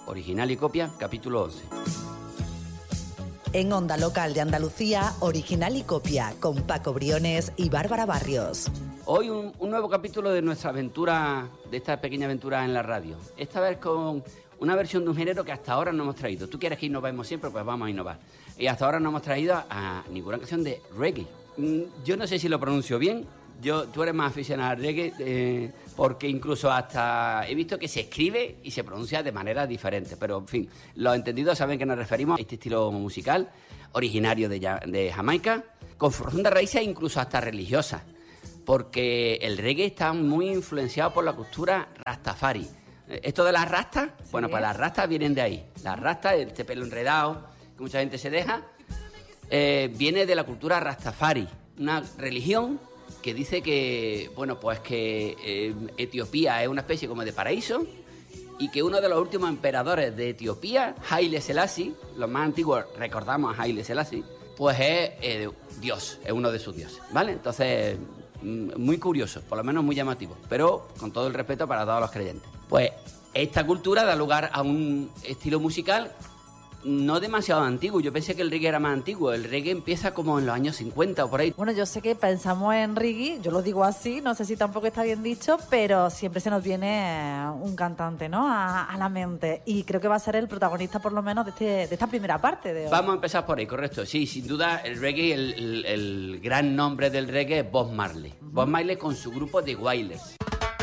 Original y copia, capítulo 11. En Onda Local de Andalucía, Original y copia, con Paco Briones y Bárbara Barrios. Hoy un nuevo capítulo de nuestra aventura, de esta pequeña aventura en la radio. Esta vez con una versión de un género que hasta ahora no hemos traído. Tú quieres que innovemos siempre, pues vamos a innovar. Y hasta ahora no hemos traído a ninguna canción de reggae. Yo no sé si lo pronuncio bien. Tú eres más aficionado al reggae, porque incluso hasta he visto que se escribe y se pronuncia de manera diferente. Pero, en fin, los entendidos saben que nos referimos a este estilo musical originario de Jamaica, con profundas raíces incluso hasta religiosas, porque el reggae está muy influenciado por la cultura rastafari. Esto de las rastas, ¿sí? Bueno, pues las rastas vienen de ahí. Las rastas, este pelo enredado que mucha gente se deja, viene de la cultura rastafari, una religión que dice que, bueno, pues que Etiopía es una especie como de paraíso y que uno de los últimos emperadores de Etiopía, Haile Selassie, los más antiguos recordamos a Haile Selassie, pues es Dios, es uno de sus dioses, ¿vale? Entonces, muy curioso, por lo menos muy llamativo, pero con todo el respeto para todos los creyentes. Pues esta cultura da lugar a un estilo musical no demasiado antiguo. Yo pensé que el reggae era más antiguo. El reggae empieza como en los años 50 o por ahí. Bueno, yo sé que pensamos en reggae, yo lo digo así, no sé si tampoco está bien dicho, pero siempre se nos viene un cantante, ¿no?, a la mente. Y creo que va a ser el protagonista, por lo menos, de esta primera parte de hoy. Vamos a empezar por ahí, correcto. Sí, sin duda, el reggae, el gran nombre del reggae es Bob Marley. Uh-huh. Bob Marley con su grupo The Wailers.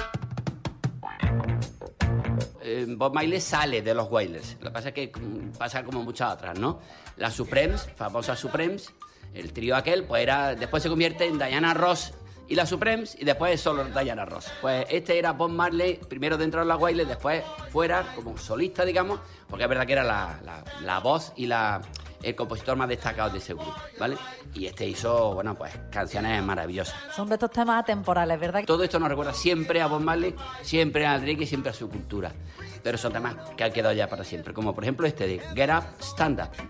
Bob Marley sale de los Wailers. Lo que pasa es que pasa como muchas otras, ¿no? Las Supremes, famosas Supremes, el trío aquel, pues después se convierte en Diana Ross y las Supremes, y después solo Diana Ross. Pues este era Bob Marley, primero dentro de los Wailers, después fuera, como solista, digamos, porque es verdad que era la voz y el compositor más destacado de ese grupo, ¿vale? Y este hizo, bueno, pues canciones maravillosas. Son de estos temas atemporales, ¿verdad? Todo esto nos recuerda siempre a Bob Marley, siempre al reggae, siempre a su cultura. Pero son temas que han quedado ya para siempre, como por ejemplo este de Get Up, Stand Up.